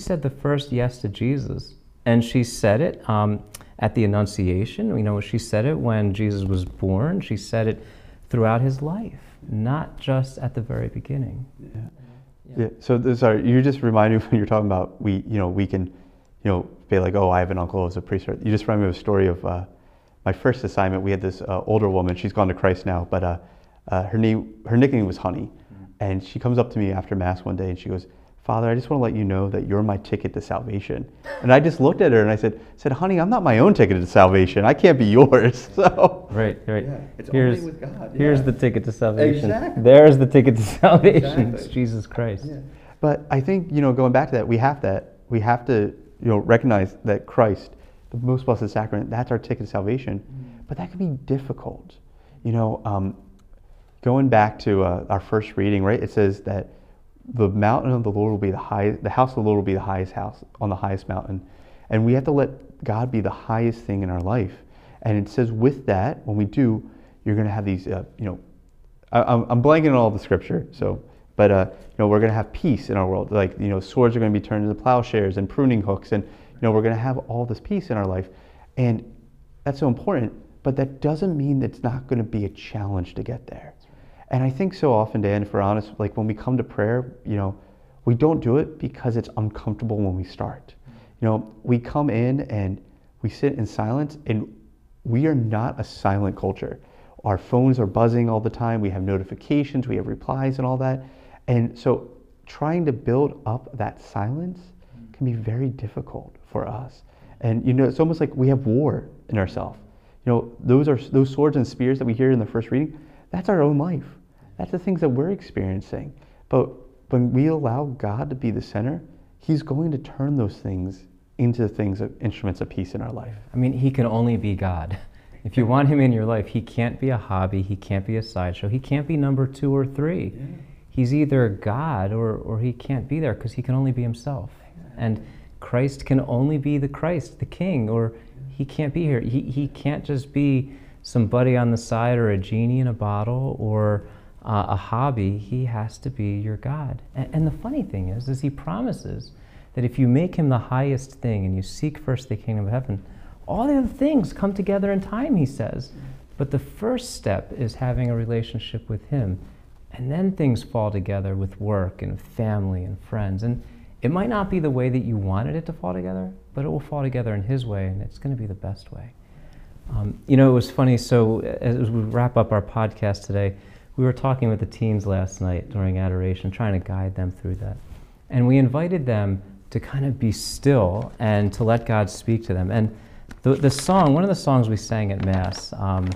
said the first yes to Jesus. And she said it at the Annunciation. You know, she said it when Jesus was born. She said it throughout his life, not just at the very beginning. Yeah. So sorry, you just reminded me when you're talking about we can, be like, oh, I have an uncle who's a priest. You just reminded me of a story of my first assignment. We had this older woman. She's gone to Christ now, but her nickname was Honey, and she comes up to me after Mass one day and she goes, Father, I just want to let you know that you're my ticket to salvation. And I just looked at her and I said, honey, I'm not my own ticket to salvation. I can't be yours. So right. Yeah, it's only with God. Yeah. Here's the ticket to salvation. Exactly. There's the ticket to salvation. Exactly. It's Jesus Christ. Yeah. But I think, going back to that, we have to, recognize that Christ, the most blessed sacrament, that's our ticket to salvation. But that can be difficult. Going back to our first reading, right? It says that the mountain of the Lord will be the house of the Lord will be the highest house on the highest mountain. And we have to let God be the highest thing in our life. And it says with that, when we do, you're going to have these, I'm blanking on all the scripture. So, but, we're going to have peace in our world. Like, swords are going to be turned into plowshares and pruning hooks. And, we're going to have all this peace in our life. And that's so important. But that doesn't mean that it's not going to be a challenge to get there. And I think so often, Dan, if we're honest, like when we come to prayer, we don't do it because it's uncomfortable when we start. We come in and we sit in silence, and we are not a silent culture. Our phones are buzzing all the time. We have notifications, we have replies and all that. And so trying to build up that silence can be very difficult for us. And, it's almost like we have war in ourselves. Those swords and spears that we hear in the first reading, that's our own life. That's the things that we're experiencing. But when we allow God to be the center, he's going to turn those things into instruments of peace in our life. I mean, he can only be God. If you want him in your life, he can't be a hobby, he can't be a sideshow, he can't be number 2 or 3. Yeah. He's either God or he can't be there because he can only be himself. And Christ can only be the Christ, the King, or he can't be here. He can't just be somebody on the side or a genie in a bottle or a hobby. He has to be your God. And the funny thing is he promises that if you make him the highest thing and you seek first the kingdom of heaven, all the other things come together in time, he says. But the first step is having a relationship with him. And then things fall together with work and family and friends. And it might not be the way that you wanted it to fall together, but it will fall together in his way, and it's going to be the best way. It was funny, so as we wrap up our podcast today, we were talking with the teens last night during adoration, trying to guide them through that. And we invited them to kind of be still and to let God speak to them. And the song, one of the songs we sang at Mass,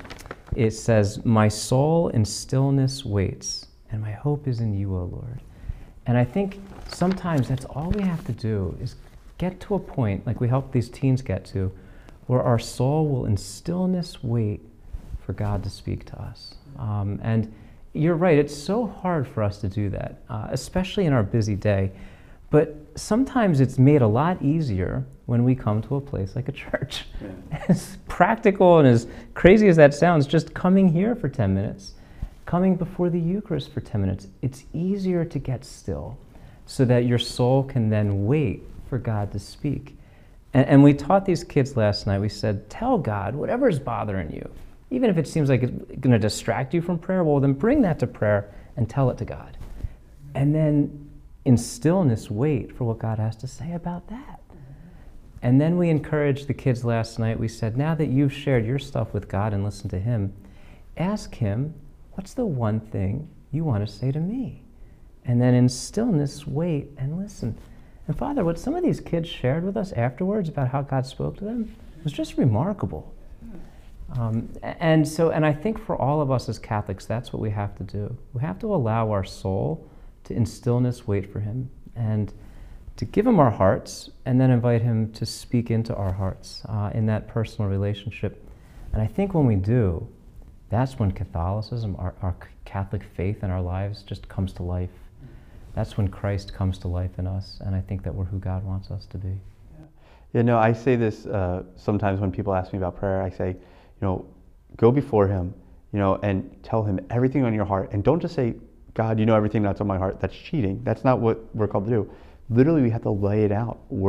it says, "My soul in stillness waits, and my hope is in you, O Lord." And I think sometimes that's all we have to do is get to a point, like we help these teens get to, where our soul will in stillness wait for God to speak to us. And you're right, it's so hard for us to do that, especially in our busy day. But sometimes it's made a lot easier when we come to a place like a church. Yeah. As practical and as crazy as that sounds, just coming here for 10 minutes, coming before the Eucharist for 10 minutes, it's easier to get still so that your soul can then wait for God to speak. And we taught these kids last night, we said, tell God whatever's bothering you. Even if it seems like it's going to distract you from prayer, well, then bring that to prayer and tell it to God. And then in stillness, wait for what God has to say about that. And then we encouraged the kids last night. We said, now that you've shared your stuff with God and listened to him, ask him, what's the one thing you want to say to me? And then in stillness, wait and listen. And Father, what some of these kids shared with us afterwards about how God spoke to them was just remarkable. And I think for all of us as Catholics, that's what we have to do. We have to allow our soul to in stillness wait for him and to give him our hearts and then invite him to speak into our hearts in that personal relationship. And I think when we do, that's when Catholicism, our Catholic faith in our lives just comes to life. That's when Christ comes to life in us, and I think that we're who God wants us to be. Yeah, no, I say this sometimes when people ask me about prayer. I say, go before him, and tell him everything on your heart. And don't just say, God, you know everything that's on my heart. That's cheating. That's not what we're called to do. literally we have to lay it out.